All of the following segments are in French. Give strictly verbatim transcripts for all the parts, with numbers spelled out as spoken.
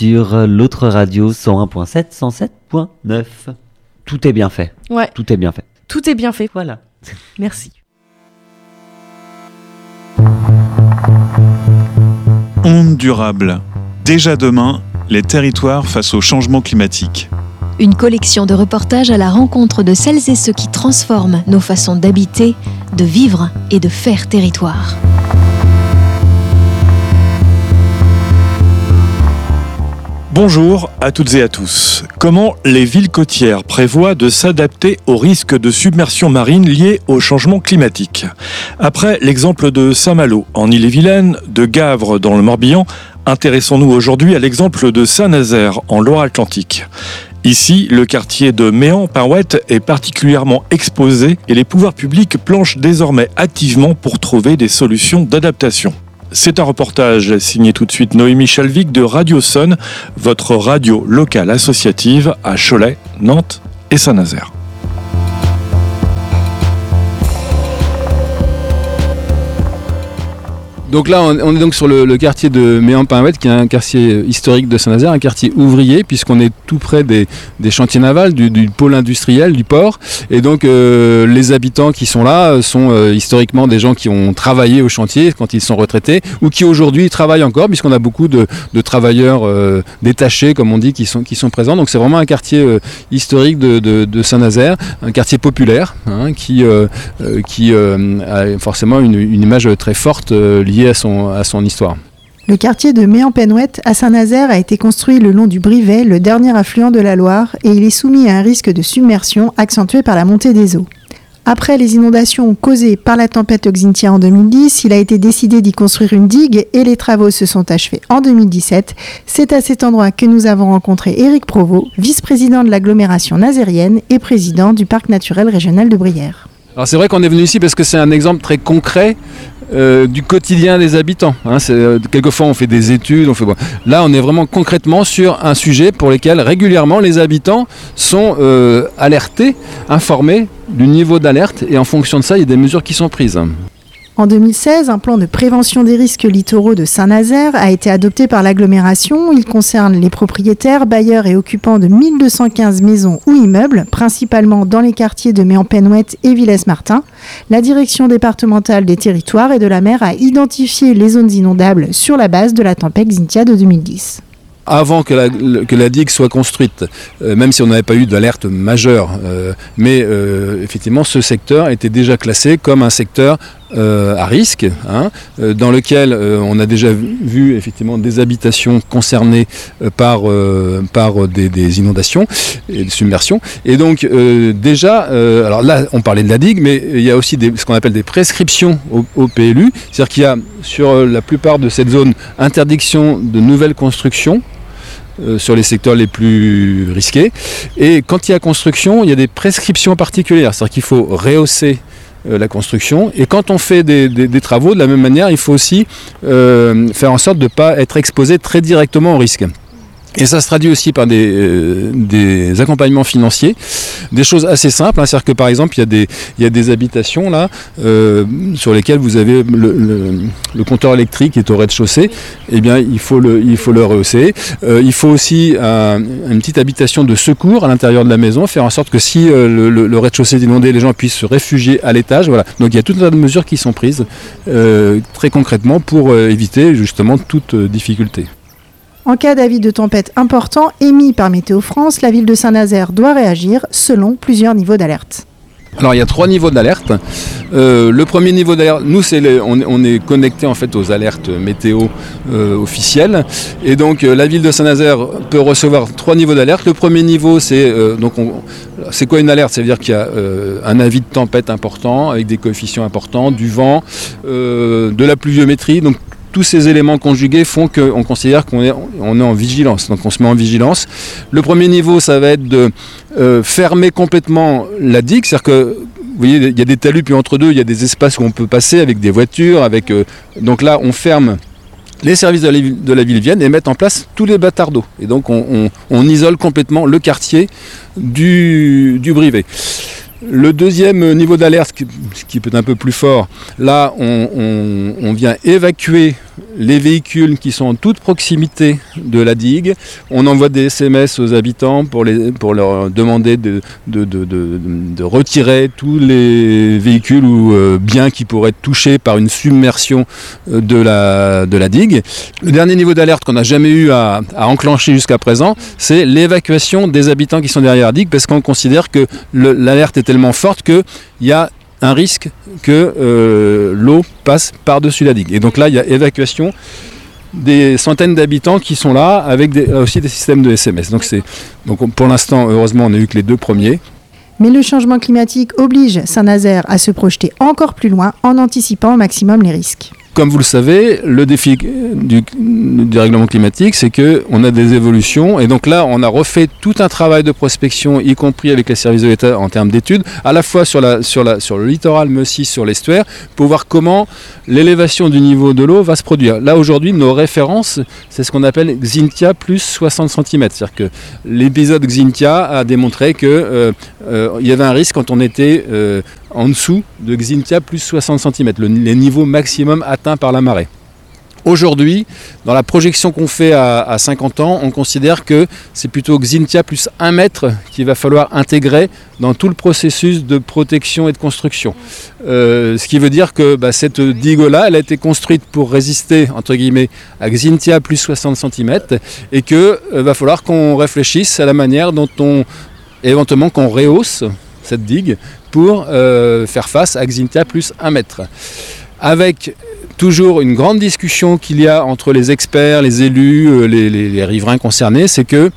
sur l'autre radio cent un point sept, cent sept point neuf. Tout est bien fait. Ouais. Tout est bien fait. Tout est bien fait. Voilà. Merci. Ondes durables. Déjà demain, les territoires face au changement climatique. Une collection de reportages à la rencontre de celles et ceux qui transforment nos façons d'habiter, de vivre et de faire territoire. Bonjour à toutes et à tous. Comment les villes côtières prévoient de s'adapter aux risques de submersion marine liés au changement climatique ? Après l'exemple de Saint-Malo en Ille-et-Vilaine, de Gavre dans le Morbihan, intéressons-nous aujourd'hui à l'exemple de Saint-Nazaire en Loire-Atlantique. Ici, le quartier de Méan-Pinouette est particulièrement exposé et les pouvoirs publics planchent désormais activement pour trouver des solutions d'adaptation. C'est un reportage signé tout de suite Noémie Chalvig de Radio Sonne, votre radio locale associative à Cholet, Nantes et Saint-Nazaire. Donc là, on est donc sur le, le quartier de Méan-Pinouette, qui est un quartier historique de Saint-Nazaire, un quartier ouvrier, puisqu'on est tout près des, des chantiers navals, du, du pôle industriel, du port. Et donc, euh, les habitants qui sont là sont euh, historiquement des gens qui ont travaillé au chantier quand ils sont retraités, ou qui aujourd'hui travaillent encore, puisqu'on a beaucoup de, de travailleurs euh, détachés, comme on dit, qui sont, qui sont présents. Donc c'est vraiment un quartier euh, historique de, de, de Saint-Nazaire, un quartier populaire, hein, qui, euh, euh, qui euh, a forcément une, une image très forte euh, liée À son, à son histoire. Le quartier de Méan-Pinouette à Saint-Nazaire a été construit le long du Brivet, le dernier affluent de la Loire, et il est soumis à un risque de submersion accentué par la montée des eaux. Après les inondations causées par la tempête Xynthia en deux mille dix, il a été décidé d'y construire une digue et les travaux se sont achevés en deux mille dix-sept. C'est à cet endroit que nous avons rencontré Éric Provost, vice-président de l'agglomération nazérienne et président du parc naturel régional de Brière. Alors c'est vrai qu'on est venu ici parce que c'est un exemple très concret Euh, du quotidien des habitants. Hein. C'est, euh, quelquefois on fait des études, on fait bon. Là on est vraiment concrètement sur un sujet pour lequel régulièrement les habitants sont euh, alertés, informés du niveau d'alerte, et en fonction de ça il y a des mesures qui sont prises. En deux mille seize, un plan de prévention des risques littoraux de Saint-Nazaire a été adopté par l'agglomération. Il concerne les propriétaires, bailleurs et occupants de mille deux cent quinze maisons ou immeubles, principalement dans les quartiers de Méan-Pinouette et Villers-Martin. La direction départementale des territoires et de la mer a identifié les zones inondables sur la base de la tempête Xynthia de deux mille dix. Avant que la, que la digue soit construite, euh, même si on n'avait pas eu d'alerte majeure, euh, mais euh, effectivement ce secteur était déjà classé comme un secteur euh, à risque, hein, euh, dans lequel euh, on a déjà vu effectivement des habitations concernées euh, par, euh, par des, des inondations et des submersions. Et donc euh, déjà, euh, alors là on parlait de la digue, mais il y a aussi des, ce qu'on appelle des prescriptions au, au P L U, c'est-à-dire qu'il y a sur la plupart de cette zone interdiction de nouvelles constructions Euh, sur les secteurs les plus risqués. Et quand il y a construction, il y a des prescriptions particulières. C'est-à-dire qu'il faut rehausser euh, la construction. Et quand on fait des, des, des travaux, de la même manière, il faut aussi euh, faire en sorte de ne pas être exposé très directement au risque. Et ça se traduit aussi par des, euh, des accompagnements financiers, des choses assez simples, hein, c'est-à-dire que par exemple il y a des, il y a des habitations là euh, sur lesquelles vous avez le, le, le compteur électrique qui est au rez-de-chaussée, et eh bien il faut le, il faut le rehausser. Euh, il faut aussi un, une petite habitation de secours à l'intérieur de la maison, faire en sorte que si euh, le, le, le rez-de-chaussée est inondé, les gens puissent se réfugier à l'étage. Voilà. Donc il y a tout un tas de mesures qui sont prises euh, très concrètement pour euh, éviter justement toute euh, difficulté. En cas d'avis de tempête important émis par Météo France, la ville de Saint-Nazaire doit réagir selon plusieurs niveaux d'alerte. Alors il y a trois niveaux d'alerte. Euh, le premier niveau d'alerte, nous c'est les, on, on est connecté en fait aux alertes météo euh, officielles, et donc euh, la ville de Saint-Nazaire peut recevoir trois niveaux d'alerte. Le premier niveau c'est euh, donc on, c'est quoi une alerte ? Ça veut dire qu'il y a euh, un avis de tempête important avec des coefficients importants, du vent, euh, de la pluviométrie. Donc tous ces éléments conjugués font qu'on considère qu'on est, on est en vigilance, donc on se met en vigilance. Le premier niveau, ça va être de euh, fermer complètement la digue, c'est-à-dire que, vous voyez, il y a des talus, puis entre deux, il y a des espaces où on peut passer avec des voitures, avec, euh, donc là, on ferme les services de la, de la ville viennent et mettent en place tous les bâtards d'eau. Et donc, on, on, on isole complètement le quartier du, du Brivet. Le deuxième niveau d'alerte, ce qui peut être un peu plus fort, là on, on, on vient évacuer les véhicules qui sont en toute proximité de la digue. On envoie des S M S aux habitants pour, les, pour leur demander de, de, de, de, de retirer tous les véhicules ou euh, biens qui pourraient être touchés par une submersion de la, de la digue. Le dernier niveau d'alerte qu'on n'a jamais eu à, à enclencher jusqu'à présent, c'est l'évacuation des habitants qui sont derrière la digue, parce qu'on considère que le, l'alerte est tellement forte qu'il y a un risque que euh, l'eau passe par-dessus la digue. Et donc là, il y a évacuation des centaines d'habitants qui sont là, avec des, aussi des systèmes de S M S. Donc, c'est, donc pour l'instant, heureusement, on n'a eu que les deux premiers. Mais le changement climatique oblige Saint-Nazaire à se projeter encore plus loin en anticipant au maximum les risques. Comme vous le savez, le défi du, du règlement climatique, c'est qu'on a des évolutions. Et donc là, on a refait tout un travail de prospection, y compris avec les services de l'État en termes d'études, à la fois sur, la, sur, la, sur le littoral, mais aussi sur l'estuaire, pour voir comment l'élévation du niveau de l'eau va se produire. Là, aujourd'hui, nos références, c'est ce qu'on appelle Xynthia plus soixante centimètres. C'est-à-dire que l'épisode Xynthia a démontré qu'il euh, euh, y avait un risque quand on était euh, en dessous de Xynthia plus soixante centimètres, le, les niveaux maximum atteints par la marée. Aujourd'hui, dans la projection qu'on fait à, à cinquante ans, on considère que c'est plutôt Xynthia plus un mètre qu'il va falloir intégrer dans tout le processus de protection et de construction. Euh, ce qui veut dire que bah, cette digue-là, elle a été construite pour résister, entre guillemets, à Xynthia plus soixante centimètres, et qu'il euh, va falloir qu'on réfléchisse à la manière dont on, éventuellement, qu'on rehausse cette digue pour euh, faire face à Xynthia plus un mètre. Avec toujours une grande discussion qu'il y a entre les experts, les élus, euh, les, les, les riverains concernés, c'est que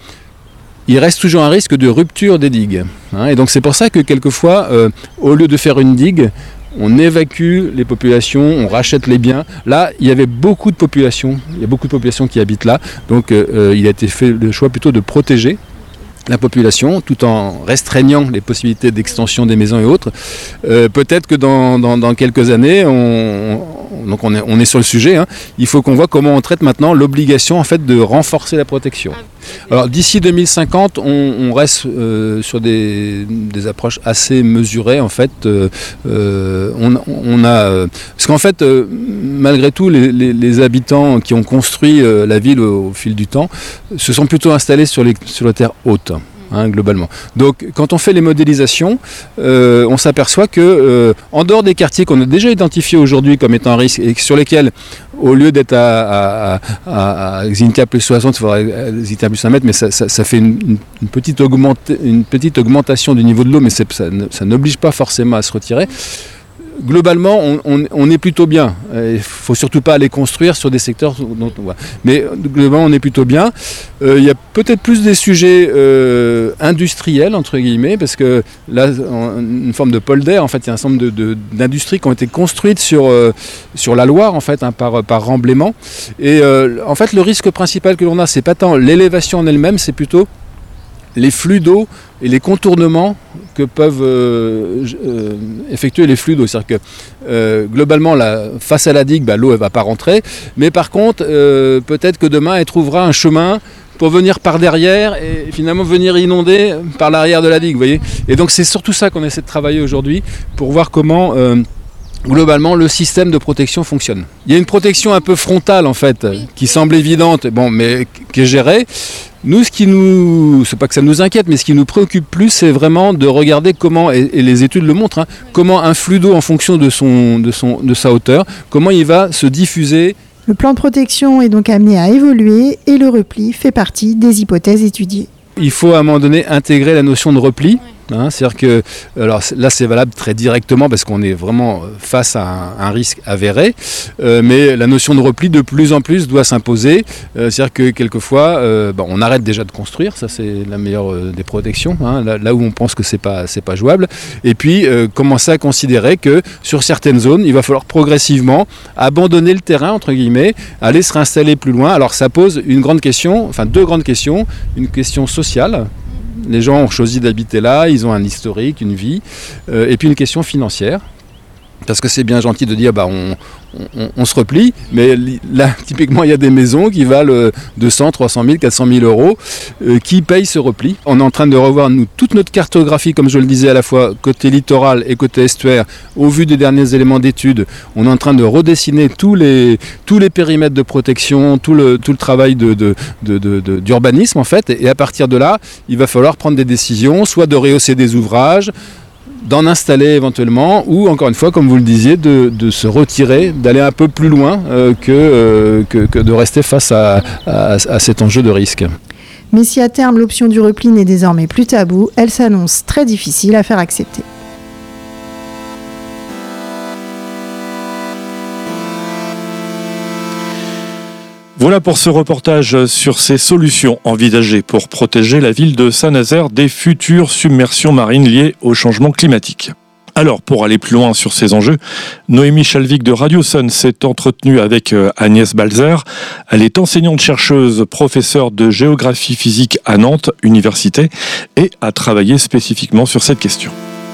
il reste toujours un risque de rupture des digues. Hein, et donc c'est pour ça que quelquefois, euh, au lieu de faire une digue, on évacue les populations, on rachète les biens. Là, il y avait beaucoup de populations, il y a beaucoup de populations qui habitent là, donc euh, il a été fait le choix plutôt de protéger la population, tout en restreignant les possibilités d'extension des maisons et autres. Euh, peut-être que dans, dans, dans quelques années, on, on, donc on, est, on est sur le sujet, hein, il faut qu'on voit comment on traite maintenant l'obligation en fait, de renforcer la protection. Alors d'ici deux mille cinquante, on, on reste euh, sur des, des approches assez mesurées. En fait, euh, on, on a, euh, parce qu'en fait, euh, malgré tout, les, les, les habitants qui ont construit euh, la ville au, au fil du temps se sont plutôt installés sur les, sur les terres hautes. Hein, globalement. Donc, quand on fait les modélisations, euh, on s'aperçoit que, euh, en dehors des quartiers qu'on a déjà identifiés aujourd'hui comme étant à risque et sur lesquels, au lieu d'être à, à, à, à Xynthia plus soixante, il faudrait Xynthia plus un mètre, mais ça, ça, ça fait une, une, petite augmenta- une petite augmentation du niveau de l'eau, mais c'est, ça, ça n'oblige pas forcément à se retirer. Globalement, on, on, on est plutôt bien. Il ne faut surtout pas aller construire sur des secteurs dont on voit. Mais globalement, on est plutôt bien. Euh, il y a peut-être plus des sujets euh, industriels, entre guillemets, parce que là, en, une forme de polder, en fait, il y a un certain nombre de, de, d'industries qui ont été construites sur, euh, sur la Loire, en fait, hein, par, par remblaiement. Et euh, en fait, le risque principal que l'on a, c'est pas tant l'élévation en elle-même, c'est plutôt les flux d'eau et les contournements que peuvent euh, euh, effectuer les flux d'eau. C'est-à-dire que euh, globalement, la, face à la digue, bah, l'eau ne va pas rentrer, mais par contre, euh, peut-être que demain, elle trouvera un chemin pour venir par derrière et finalement venir inonder par l'arrière de la digue. Vous voyez ? Et donc c'est surtout ça qu'on essaie de travailler aujourd'hui pour voir comment... Euh, globalement, le système de protection fonctionne. Il y a une protection un peu frontale, en fait, qui semble évidente, bon, mais qui est gérée. Nous, ce qui nous, c'est pas que ça nous inquiète, mais ce qui nous préoccupe plus, c'est vraiment de regarder comment, et, et les études le montrent, hein, comment un flux d'eau, en fonction de, son, de, son, de sa hauteur, comment il va se diffuser. Le plan de protection est donc amené à évoluer et le repli fait partie des hypothèses étudiées. Il faut à un moment donné intégrer la notion de repli. Hein, c'est-à-dire que, alors là c'est valable très directement parce qu'on est vraiment face à un, un risque avéré, euh, mais la notion de repli de plus en plus doit s'imposer. Euh, c'est-à-dire que quelquefois, euh, bon, on arrête déjà de construire, ça c'est la meilleure euh, des protections, hein, là, là où on pense que c'est pas c'est pas jouable. Et puis euh, commencer à considérer que sur certaines zones, il va falloir progressivement abandonner le terrain entre guillemets, aller se réinstaller plus loin. Alors ça pose une grande question, enfin deux grandes questions, une question sociale. Les gens ont choisi d'habiter là, ils ont un historique, une vie, euh, et puis une question financière. Parce que c'est bien gentil de dire bah on, on, on se replie, mais là typiquement il y a des maisons qui valent deux cents, trois cent mille, quatre cent mille euros euh, qui payent ce repli. On est en train de revoir nous toute notre cartographie, comme je le disais, à la fois côté littoral et côté estuaire, au vu des derniers éléments d'études. On est en train de redessiner tous les, tous les périmètres de protection, tout le, tout le travail de, de, de, de, de, d'urbanisme en fait, et à partir de là, il va falloir prendre des décisions, soit de rehausser des ouvrages, d'en installer éventuellement, ou encore une fois, comme vous le disiez, de, de se retirer, d'aller un peu plus loin euh, que, euh, que, que de rester face à, à, à cet enjeu de risque. Mais si à terme l'option du repli n'est désormais plus tabou, elle s'annonce très difficile à faire accepter. Voilà pour ce reportage sur ces solutions envisagées pour protéger la ville de Saint-Nazaire des futures submersions marines liées au changement climatique. Alors, pour aller plus loin sur ces enjeux, Noémie Chalvik de Radio Sun s'est entretenue avec Agnès Balzer. Elle est enseignante-chercheuse, professeure de géographie physique à Nantes Université et a travaillé spécifiquement sur cette question.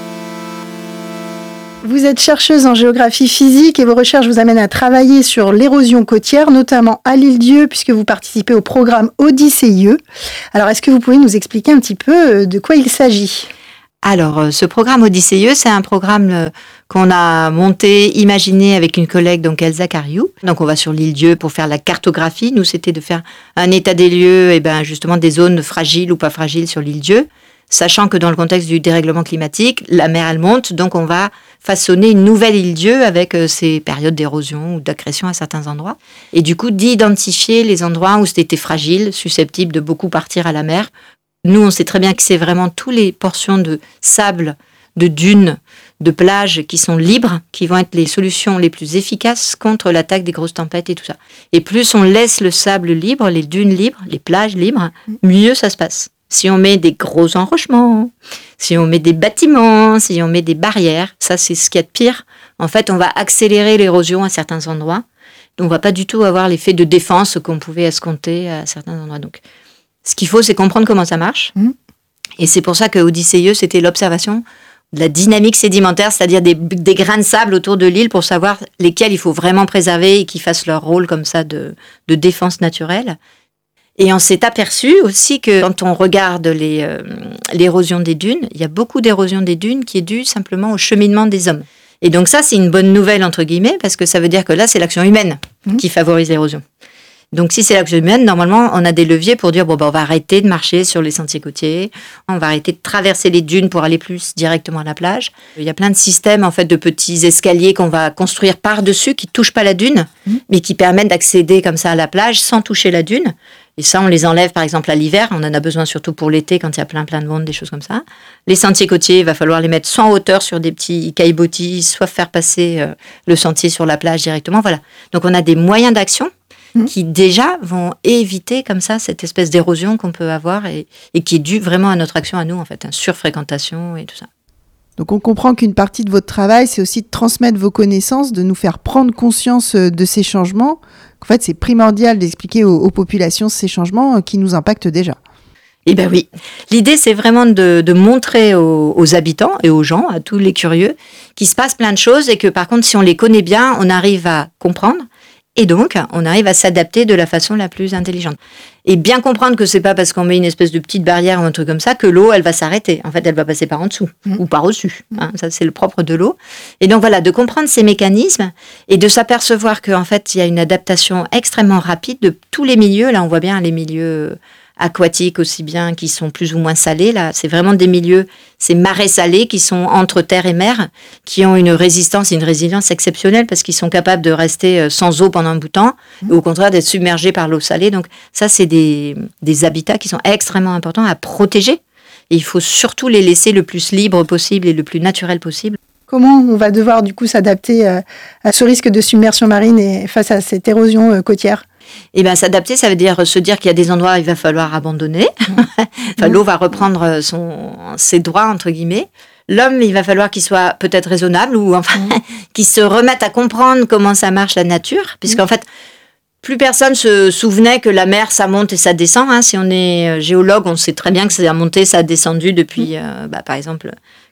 Vous êtes chercheuse en géographie physique et vos recherches vous amènent à travailler sur l'érosion côtière, notamment à l'Île-Dieu, puisque vous participez au programme Odyssée. Alors, est-ce que vous pouvez nous expliquer un petit peu de quoi il s'agit ? Alors, ce programme Odyssée, c'est un programme qu'on a monté, imaginé avec une collègue, donc Elsa Cariou. Donc, on va sur l'Île-Dieu pour faire la cartographie. Nous, c'était de faire un état des lieux, et ben justement des zones fragiles ou pas fragiles sur l'Île-Dieu. Sachant que dans le contexte du dérèglement climatique, la mer, elle monte, donc on va façonner une nouvelle île-dieu avec euh, ces périodes d'érosion ou d'accrétion à certains endroits. Et du coup, d'identifier les endroits où c'était fragile, susceptible de beaucoup partir à la mer. Nous, on sait très bien que c'est vraiment toutes les portions de sable, de dunes, de plages qui sont libres, qui vont être les solutions les plus efficaces contre l'attaque des grosses tempêtes et tout ça. Et plus on laisse le sable libre, les dunes libres, les plages libres, mieux ça se passe. Si on met des gros enrochements, si on met des bâtiments, si on met des barrières, ça c'est ce qu'il y a de pire. En fait, on va accélérer l'érosion à certains endroits. On ne va pas du tout avoir l'effet de défense qu'on pouvait escompter à certains endroits. Donc, ce qu'il faut, c'est comprendre comment ça marche. Mmh. Et c'est pour ça que Odyssée, c'était l'observation de la dynamique sédimentaire, c'est-à-dire des, des grains de sable autour de l'île pour savoir lesquels il faut vraiment préserver et qui fassent leur rôle comme ça de, de défense naturelle. Et on s'est aperçu aussi que quand on regarde les, euh, l'érosion des dunes, il y a beaucoup d'érosion des dunes qui est due simplement au cheminement des hommes. Et donc ça, c'est une bonne nouvelle, entre guillemets, parce que ça veut dire que là, c'est l'action humaine mmh. qui favorise l'érosion. Donc si c'est l'action humaine, normalement, on a des leviers pour dire, bon, ben, on va arrêter de marcher sur les sentiers côtiers, on va arrêter de traverser les dunes pour aller plus directement à la plage. Il y a plein de systèmes, en fait, de petits escaliers qu'on va construire par-dessus, qui ne touchent pas la dune, mmh. mais qui permettent d'accéder comme ça à la plage sans toucher la dune. Et ça, on les enlève, par exemple, à l'hiver. On en a besoin surtout pour l'été, quand il y a plein, plein de monde, des choses comme ça. Les sentiers côtiers, il va falloir les mettre soit en hauteur sur des petits caillebotis, soit faire passer euh, le sentier sur la plage directement. Voilà. Donc, on a des moyens d'action mmh. qui, déjà, vont éviter, comme ça, cette espèce d'érosion qu'on peut avoir et, et qui est due vraiment à notre action à nous, en fait, hein, surfréquentation et tout ça. Donc, on comprend qu'une partie de votre travail, c'est aussi de transmettre vos connaissances, de nous faire prendre conscience de ces changements. En fait, c'est primordial d'expliquer aux, aux populations ces changements qui nous impactent déjà. Eh bien oui. L'idée, c'est vraiment de, de montrer aux, aux habitants et aux gens, à tous les curieux, qu'il se passe plein de choses et que par contre, si on les connaît bien, on arrive à comprendre et donc on arrive à s'adapter de la façon la plus intelligente. Et bien comprendre que c'est pas parce qu'on met une espèce de petite barrière ou un truc comme ça que l'eau, elle va s'arrêter. En fait, elle va passer par en dessous mmh. ou par au-dessus. Hein, ça, c'est le propre de l'eau. Et donc voilà, de comprendre ces mécanismes et de s'apercevoir qu'en fait, il y a une adaptation extrêmement rapide de tous les milieux. Là, on voit bien les milieux aquatiques aussi bien, qui sont plus ou moins salés. Là, c'est vraiment des milieux, ces marais salés qui sont entre terre et mer, qui ont une résistance et une résilience exceptionnelle parce qu'ils sont capables de rester sans eau pendant un bout de temps, mmh. et au contraire d'être submergés par l'eau salée. Donc ça, c'est des, des habitats qui sont extrêmement importants à protéger. Et il faut surtout les laisser le plus libres possible et le plus naturel possible. Comment on va devoir du coup s'adapter à ce risque de submersion marine et face à cette érosion côtière ? Eh bien, s'adapter, ça veut dire se dire qu'il y a des endroits où il va falloir abandonner. Mmh. enfin, l'eau va reprendre son, ses droits, entre guillemets. L'homme, il va falloir qu'il soit peut-être raisonnable ou enfin, mmh. qu'il se remette à comprendre comment ça marche la nature. Puisqu'en mmh. fait, plus personne se souvenait que la mer, ça monte et ça descend. Hein. Si on est géologue, on sait très bien que ça a monté, ça a descendu depuis, mmh. euh, bah, par exemple,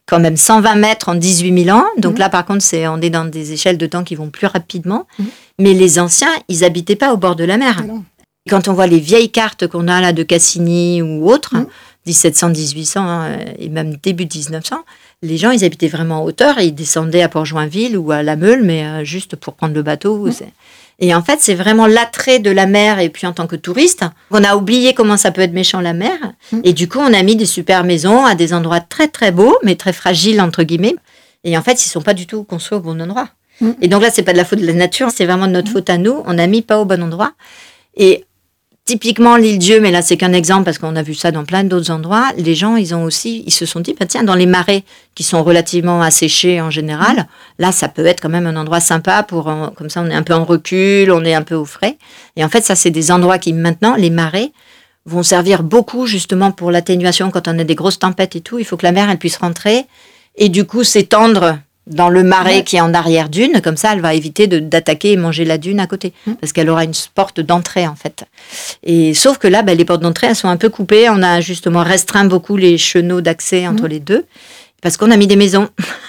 quand même cent vingt mètres en dix-huit mille ans. Donc mmh. là, par contre, c'est, on est dans des échelles de temps qui vont plus rapidement. Mmh. Mais les anciens, ils n'habitaient pas au bord de la mer. Ah quand on voit les vieilles cartes qu'on a là de Cassini ou autres, mmh. dix-sept cents, dix-huit cents hein, et même début dix-neuf cents, les gens, ils habitaient vraiment en hauteur et ils descendaient à Port-Joinville ou à La Meule, mais euh, juste pour prendre le bateau. Mmh. C'est... Et en fait, c'est vraiment l'attrait de la mer et puis en tant que touriste, on a oublié comment ça peut être méchant la mer. Mmh. Et du coup, on a mis des super maisons à des endroits très très beaux, mais très fragiles entre guillemets. Et en fait, ils sont pas du tout construits au bon endroit. Mmh. Et donc là, c'est pas de la faute de la nature, c'est vraiment de notre mmh. faute à nous. On a mis pas au bon endroit. Et typiquement l'île Dieu, mais là c'est qu'un exemple parce qu'on a vu ça dans plein d'autres endroits. Les gens, ils ont aussi, ils se sont dit, bah tiens, dans les marais qui sont relativement asséchés en général, mmh. là ça peut être quand même un endroit sympa pour, comme ça on est un peu en recul, on est un peu au frais. Et en fait, ça c'est des endroits qui maintenant, les marais, vont servir beaucoup justement pour l'atténuation quand on a des grosses tempêtes et tout. Il faut que la mer elle puisse rentrer et du coup s'étendre dans le marais ouais. qui est en arrière-dune, comme ça, elle va éviter de, d'attaquer et manger la dune à côté, mmh. parce qu'elle aura une porte d'entrée, en fait. Et sauf que là, bah, les portes d'entrée, elles sont un peu coupées. On a justement restreint beaucoup les chenaux d'accès entre mmh. les deux, parce qu'on a mis des maisons.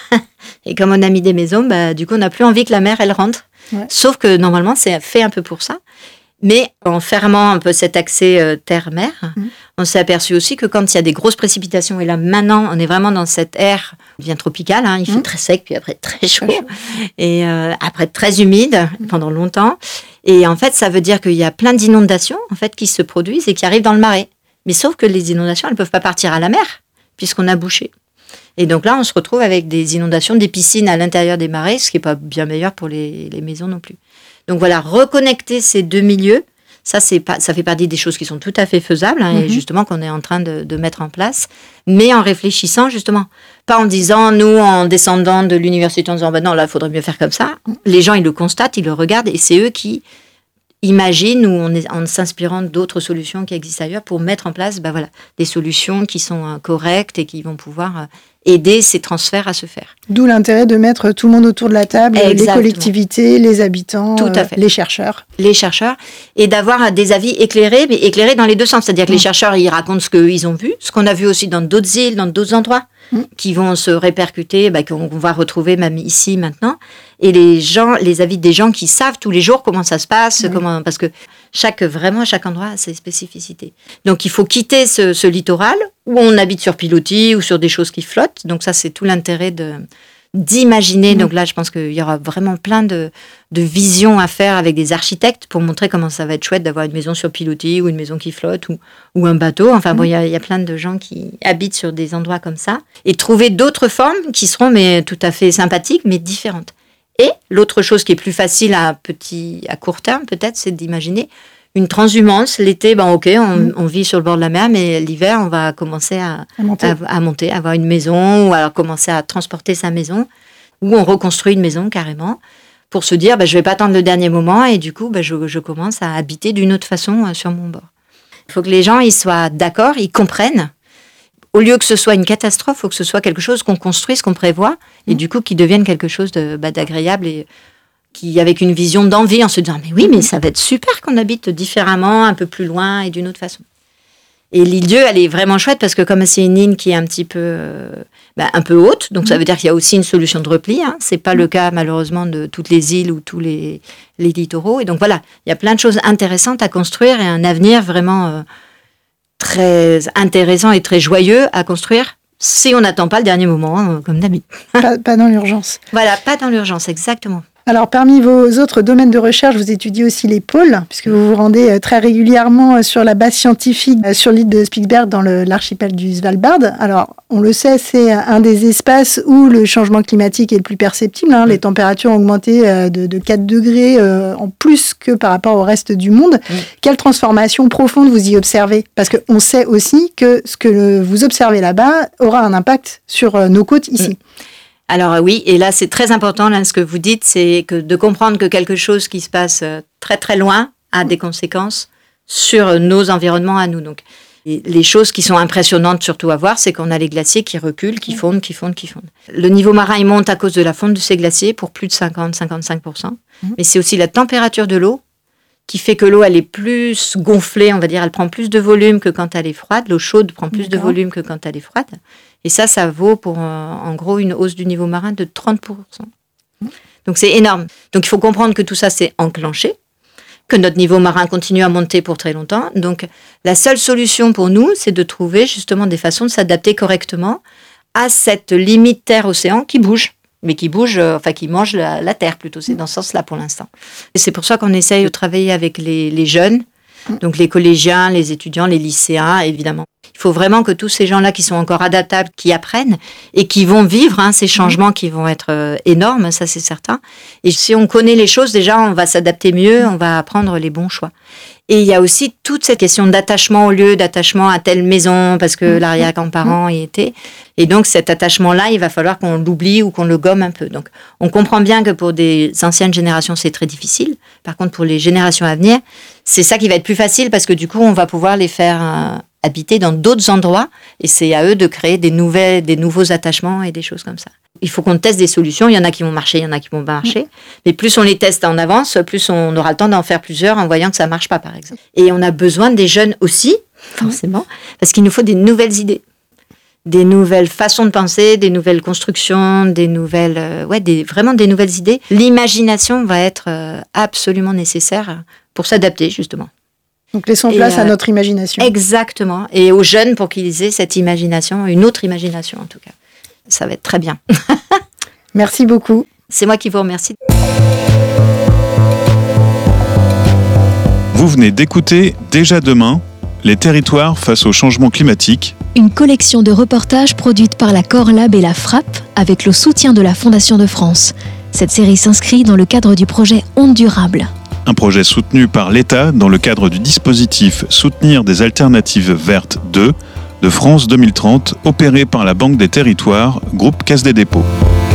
Et comme on a mis des maisons, bah, du coup, on n'a plus envie que la mer, elle rentre. Ouais. Sauf que, normalement, c'est fait un peu pour ça. Mais en fermant un peu cet accès euh, terre-mer, mmh. on s'est aperçu aussi que quand il y a des grosses précipitations, et là maintenant on est vraiment dans cette ère bien tropicale, hein, il fait mmh. très sec, puis après très chaud, très chaud. et euh, après très humide mmh. pendant longtemps. Et en fait, ça veut dire qu'il y a plein d'inondations en fait, qui se produisent et qui arrivent dans le marais. Mais sauf que les inondations, elles ne peuvent pas partir à la mer, puisqu'on a bouché. Et donc là, on se retrouve avec des inondations, des piscines à l'intérieur des marais, ce qui n'est pas bien meilleur pour les, les maisons non plus. Donc voilà, reconnecter ces deux milieux, ça, c'est pas, ça fait partie des choses qui sont tout à fait faisables, hein, mm-hmm. et justement qu'on est en train de, de mettre en place, mais en réfléchissant justement, pas en disant, nous, en descendant de l'université, en disant, bah non, là, il faudrait mieux faire comme ça. Mm-hmm. Les gens, ils le constatent, ils le regardent, et c'est eux qui imaginent, ou en, en s'inspirant d'autres solutions qui existent ailleurs, pour mettre en place bah, voilà, des solutions qui sont euh, correctes et qui vont pouvoir... Euh, aider ces transferts à se faire. D'où l'intérêt de mettre tout le monde autour de la table, Exactement. Les collectivités, les habitants, tout à fait. Euh, les chercheurs. Les chercheurs, et d'avoir des avis éclairés, mais éclairés dans les deux sens. C'est-à-dire que mmh. les chercheurs, ils racontent ce qu'ils ont vu, ce qu'on a vu aussi dans d'autres îles, dans d'autres endroits, mmh. qui vont se répercuter, bah, qu'on va retrouver même ici, maintenant. Et les gens, les avis des gens qui savent tous les jours comment ça se passe, mmh. comment, parce que chaque, vraiment, chaque endroit a ses spécificités. Donc, il faut quitter ce, ce littoral, où on habite sur pilotis ou sur des choses qui flottent. Donc ça, c'est tout l'intérêt de, d'imaginer. Mmh. Donc là, je pense qu'il y aura vraiment plein de, de visions à faire avec des architectes pour montrer comment ça va être chouette d'avoir une maison sur pilotis ou une maison qui flotte ou, ou un bateau. Enfin mmh. bon, il y a, y a plein de gens qui habitent sur des endroits comme ça. Et trouver d'autres formes qui seront mais, tout à fait sympathiques, mais différentes. Et l'autre chose qui est plus facile à, petit, à court terme, peut-être, c'est d'imaginer une transhumance. L'été, ben ok, on, mmh. on vit sur le bord de la mer, mais l'hiver, on va commencer à, à, monter. À, à monter, avoir une maison, ou alors commencer à transporter sa maison, ou on reconstruit une maison carrément, pour se dire, ben, je ne vais pas attendre le dernier moment, et du coup, ben, je, je commence à habiter d'une autre façon euh, sur mon bord. Il faut que les gens ils soient d'accord, ils comprennent. Au lieu que ce soit une catastrophe, il faut que ce soit quelque chose qu'on construise, qu'on prévoit, et mmh. du coup, qui devienne quelque chose de, bah, d'agréable et qui, avec une vision d'envie, en se disant, mais oui, mais ça va être super qu'on habite différemment, un peu plus loin et d'une autre façon. Et l'île Dieu, elle est vraiment chouette parce que comme c'est une île qui est un petit peu, euh, bah, un peu haute, donc ça veut dire qu'il y a aussi une solution de repli. Hein. C'est pas le cas, malheureusement, de toutes les îles ou tous les, les littoraux. Et donc voilà, il y a plein de choses intéressantes à construire et un avenir vraiment euh, très intéressant et très joyeux à construire si on n'attend pas le dernier moment, hein, comme d'habitude. Pas, pas dans l'urgence. Voilà, pas dans l'urgence, exactement. Alors, parmi vos autres domaines de recherche, vous étudiez aussi les pôles, puisque vous vous rendez très régulièrement sur la base scientifique sur l'île de Spitsbergen dans le, l'archipel du Svalbard. Alors, on le sait, c'est un des espaces où le changement climatique est le plus perceptible. Hein. Les températures ont augmenté de, de quatre degrés euh, en plus que par rapport au reste du monde. Mmh. Quelle transformation profonde vous y observez ? Parce qu'on sait aussi que ce que le, vous observez là-bas aura un impact sur euh, nos côtes ici. Mmh. Alors oui, et là c'est très important, là, ce que vous dites, c'est que de comprendre que quelque chose qui se passe très très loin a des conséquences sur nos environnements à nous. Donc, les choses qui sont impressionnantes surtout à voir, c'est qu'on a les glaciers qui reculent, qui fondent, qui fondent, qui fondent. Le niveau marin, il monte à cause de la fonte de ces glaciers pour plus de cinquante à cinquante-cinq pour cent. Mmh. Mais c'est aussi la température de l'eau qui fait que l'eau, elle est plus gonflée, on va dire, elle prend plus de volume que quand elle est froide. L'eau chaude prend plus D'accord. de volume que quand elle est froide. Et ça, ça vaut pour, euh, en gros, une hausse du niveau marin de trente pour cent. Donc, c'est énorme. Donc, il faut comprendre que tout ça, c'est enclenché, que notre niveau marin continue à monter pour très longtemps. Donc, la seule solution pour nous, c'est de trouver justement des façons de s'adapter correctement à cette limite terre-océan qui bouge. mais qui bouge, euh, enfin qui mange la, la terre plutôt. C'est dans ce sens-là pour l'instant. Et c'est pour ça qu'on essaye de travailler avec les, les jeunes, donc les collégiens, les étudiants, les lycéens, évidemment. Il faut vraiment que tous ces gens-là qui sont encore adaptables, qui apprennent et qui vont vivre hein, ces changements qui vont être euh, énormes, ça c'est certain. Et si on connaît les choses, déjà on va s'adapter mieux, on va prendre les bons choix. Et il y a aussi toute cette question d'attachement au lieu, d'attachement à telle maison, parce que l'arrière-grand-parent y était. Et donc cet attachement-là, il va falloir qu'on l'oublie ou qu'on le gomme un peu. Donc on comprend bien que pour des anciennes générations, c'est très difficile. Par contre, pour les générations à venir, c'est ça qui va être plus facile parce que du coup, on va pouvoir les faire euh, habiter dans d'autres endroits. Et c'est à eux de créer des, nouvelles, des nouveaux attachements et des choses comme ça. Il faut qu'on teste des solutions. Il y en a qui vont marcher, il y en a qui vont pas marcher. Mais plus on les teste en avance, plus on aura le temps d'en faire plusieurs en voyant que ça marche pas, par exemple. Et on a besoin des jeunes aussi, forcément, parce qu'il nous faut des nouvelles idées, des nouvelles façons de penser, des nouvelles constructions, des nouvelles, euh, ouais, des, vraiment des nouvelles idées. L'imagination va être euh, absolument nécessaire pour s'adapter, justement. Donc laissons Et place euh, à notre imagination. Exactement. Et aux jeunes pour qu'ils aient cette imagination, une autre imagination en tout cas. Ça va être très bien. Merci beaucoup. C'est moi qui vous remercie. Vous venez d'écouter Déjà demain, les territoires face au changement climatique. Une collection de reportages produite par la Corlab et la Frappe avec le soutien de la Fondation de France. Cette série s'inscrit dans le cadre du projet Ondes durables. Un projet soutenu par l'État dans le cadre du dispositif Soutenir des alternatives vertes deux de France deux mille trente, opéré par la Banque des Territoires, groupe Caisse des Dépôts.